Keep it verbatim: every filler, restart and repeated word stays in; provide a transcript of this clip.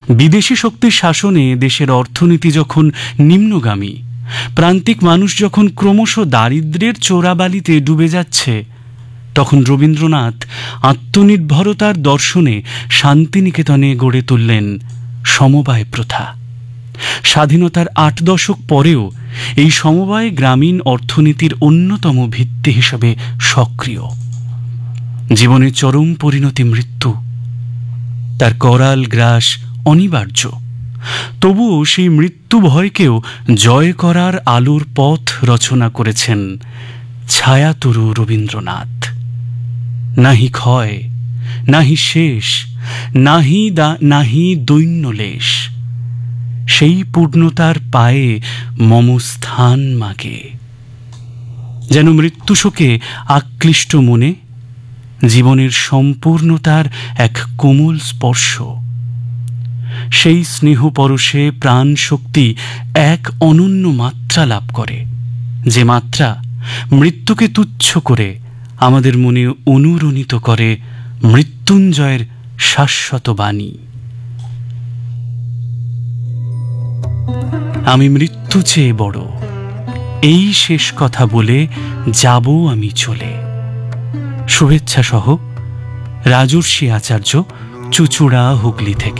বিদেশি শক্তির শাসনে দেশের অর্থনীতি যখন নিম্নগামী, প্রান্তিক মানুষ যখন ক্রমশ দারিদ্র্যের চোরাবালিতে ডুবে যাচ্ছে, তখন রবীন্দ্রনাথ আত্মনির্ভরতার দর্শনে শান্তিনিকেতনে গড়ে তুললেন সমবায় প্রথা। স্বাধীনতার আট দশক পরেও এই সমবায় গ্রামীণ অর্থনীতির অন্যতম ভিত্তি হিসেবে সক্রিয়। জীবনের চরম পরিণতি মৃত্যু, তার করাল গ্রাস অনিবার্য, তবুও সেই মৃত্যু ভয়কেও জয় করার আলোর পথ রচনা করেছেন ছায়াতরু রবীন্দ্রনাথ। নাহি ক্ষয়, নাহি শেষ, নাহি দা নাহি দৈন্যলেশ, সেই পূর্ণতার পায়ে মম স্থান মাগে। যেন মৃত্যুশোকে আকৃষ্ট মনে জীবনের সম্পূর্ণতার এক কোমল স্পর্শ, সেই স্নেহ পরশে প্রাণ শক্তি এক অনন্য মাত্রা লাভ করে, যে মাত্রা মৃত্যুকে তুচ্ছ করে আমাদের মনে অনুরণিত করে মৃত্যুঞ্জয়ের শাশ্বত বাণী। আমি মৃত্যু চেয়ে বড়, এই শেষ কথা বলে যাব আমি চলে। শুভেচ্ছা সহ রাজর্ষি আচার্য, চুঁচুড়া, হুগলি থেকে।